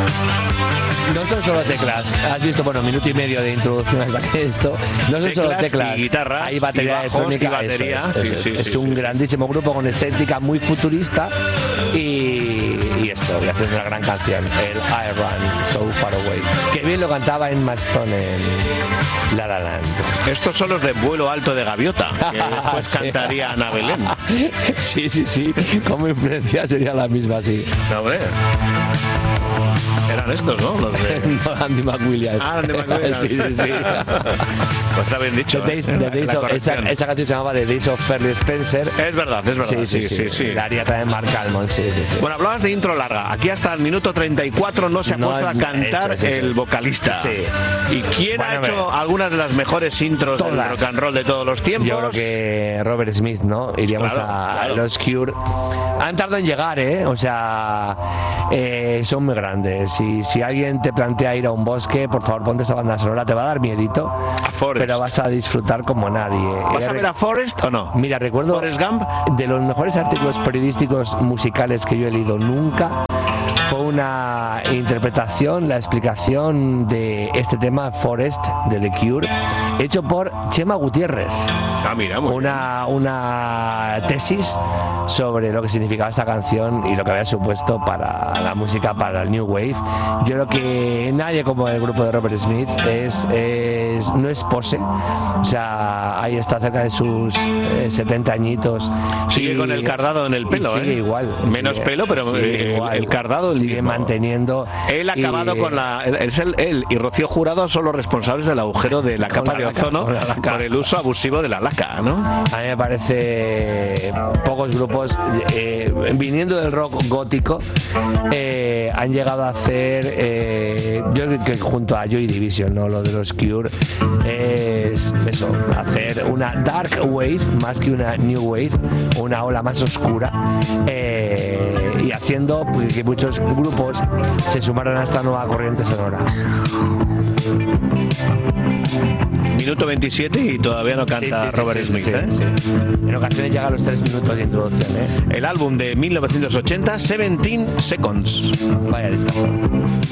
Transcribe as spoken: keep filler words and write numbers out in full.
No son solo teclas. Has visto, bueno, minuto y medio de introducción hasta que esto. No son teclas solo teclas. Y guitarras, hay batería y bajos, electrónica. y batería. Eso es, sí, eso es, sí, es sí, un sí, grandísimo sí. grupo con estética muy futurista y, y esto, y haciendo una gran canción, el I Run So Far Away. Que bien lo cantaba en Stone en La La Land. Estos son los de Vuelo Alto de Gaviota, que después Sí. cantaría Ana Belén. Sí, sí, sí. Como influencia sería la misma, sí. No, hombre. Eran estos, ¿no? Los de... No, Andy McWilliams. Ah, Andy McWilliams. Sí, sí, sí. Pues está bien dicho. The Days- ¿eh? The La- Days la of- esa, corrección. esa canción se llamaba The Days of Fairly Spencer. Es verdad, es verdad. Sí, sí, sí. La haría también Mark Almond, sí, sí, sí. Bueno, hablabas de intro larga. Aquí hasta el minuto treinta y cuatro no se ha No, puesto a eso, cantar eso, eso, el eso. vocalista. Sí. ¿Y quién Bueno, ha hecho hombre. algunas de las mejores intros del Todas. rock and roll de todos los tiempos? Yo creo que Robert Smith, ¿no? Iríamos Claro, a claro. los Cure. Han tardado en llegar, ¿eh? O sea, eh, son muy grandes. Y si alguien te plantea ir a un bosque, por favor, ponte esta banda sonora. Te va a dar miedito, A Forrest. pero vas a disfrutar como nadie. ¿Vas Eh, a ver a Forrest o no? Mira, recuerdo Forrest Gump. de los mejores artículos periodísticos musicales que yo he leído nunca. Fue una interpretación, la explicación de este tema Forest de The Cure, hecho por Chema Gutiérrez. Ah, mira, muy Una, una tesis sobre lo que significaba esta canción y lo que había supuesto para la música, para el New Wave. Yo creo que nadie como el grupo de Robert Smith es, es no es pose. O sea, ahí está cerca de sus eh, setenta añitos. Sigue Y- con el cardado en el y pelo, sigue ¿eh? igual. Menos sigue- pelo, pero sigue el, igual. el cardado el sigue mismo. manteniendo. Él ha acabado y- con la. Él, es él, él y Rocío Jurado son los responsables del agujero de la Con capa la de laca, ozono con la laca. por el uso abusivo de la laca, ¿no? A mí me parece pocos grupos eh, viniendo del rock gótico eh, han llegado a hacer eh, yo creo que junto a Joy Division, ¿no? Lo de los Cure es eso, hacer una dark wave más que una new wave, una ola más oscura eh, y haciendo pues, que muchos grupos se sumaran a esta nueva corriente sonora. Minuto veintisiete y todavía no canta Sí, sí, sí, Robert sí, Smith, sí, ¿eh? sí. En ocasiones llega a los tres minutos de introducción, ¿eh? El álbum de mil novecientos ochenta, Seventeen Seconds. Vaya discazo.